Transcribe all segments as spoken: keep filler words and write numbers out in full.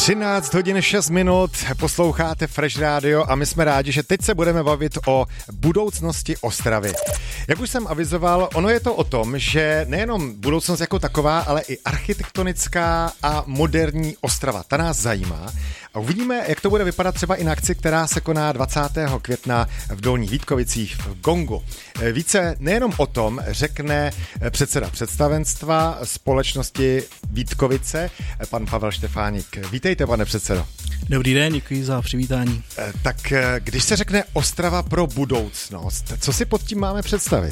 třináct hodin šest minut, posloucháte Fresh Radio a my jsme rádi, že teď se budeme bavit o budoucnosti Ostravy. Jak už jsem avizoval, ono je to o tom, že nejenom budoucnost jako taková, ale i architektonická a moderní Ostrava, ta nás zajímá. A uvidíme, jak to bude vypadat třeba i na akci, která se koná dvacátého května v Dolních Vítkovicích v Gongu. Více nejenom o tom řekne předseda představenstva společnosti Vítkovice, pan Pavel Štefánik. Vítejte, pane předsedo. Dobrý den, děkuji za přivítání. Tak když se řekne Ostrava pro budoucnost, co si pod tím máme představit?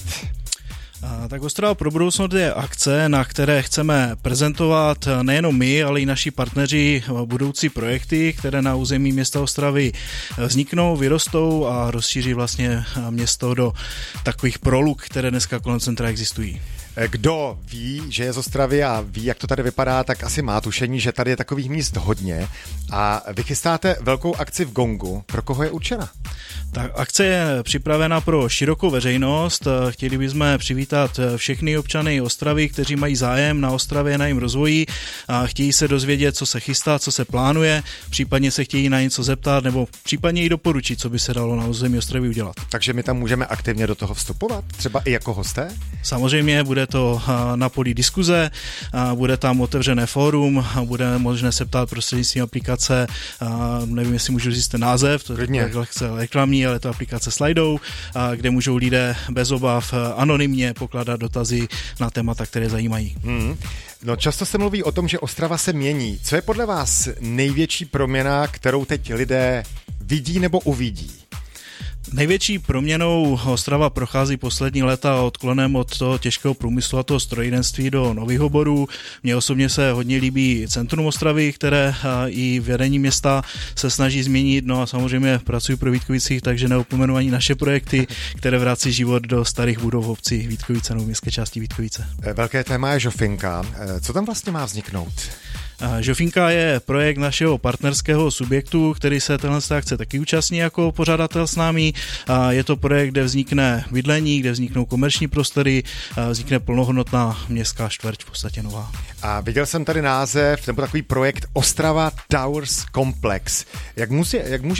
Tak Ostrava pro budoucnost je akce, na které chceme prezentovat nejenom my, ale i naši partneři budoucí projekty, které na území města Ostravy vzniknou, vyrostou a rozšíří vlastně město do takových proluk, které dneska kolem centra existují. Kdo ví, že je z Ostravy a ví, jak to tady vypadá, tak asi má tušení, že tady je takových míst hodně. A vy chystáte velkou akci v Gongu. Pro koho je určena? Tak akce je připravena pro širokou veřejnost. Chtěli bychom přivítat všechny občany Ostravy, kteří mají zájem na Ostravě, na jejím rozvoji a chtějí se dozvědět, co se chystá, co se plánuje, případně se chtějí na něco zeptat nebo případně i doporučit, co by se dalo na území Ostravy udělat. Takže my tam můžeme aktivně do toho vstupovat, třeba i jako hosté? Samozřejmě bude to na poli diskuze, bude tam otevřené fórum, bude možné se ptát prostřednictvím aplikace, nevím, jestli můžu říct ten název, to je lehce reklamní, ale to aplikace Slido, kde můžou lidé bez obav anonymně pokládat dotazy na témata, které zajímají. Hmm. No často se mluví o tom, že Ostrava se mění. Co je podle vás největší proměna, kterou teď lidé vidí nebo uvidí? Největší proměnou Ostrava prochází poslední léta odklonem od toho těžkého průmyslu a toho strojírenství do nových oborů. Mně osobně se hodně líbí centrum Ostravy, které i vedení města se snaží změnit. No a samozřejmě pracuji pro Vítkovicích, takže neopomenu ani naše projekty, které vrací život do starých budov obcí Vítkovice nebo městské části Vítkovice. Velké téma je Žofinka. Co tam vlastně má vzniknout? Žofinka je projekt našeho partnerského subjektu, který se téhle akce taky účastní jako pořadatel s námi. Je to projekt, kde vznikne bydlení, kde vzniknou komerční prostory, vznikne plnohodnotná městská čtvrť, v podstatě nová. A viděl jsem tady název, nebo takový projekt Ostrava Towers Complex. Jak, musí, jak může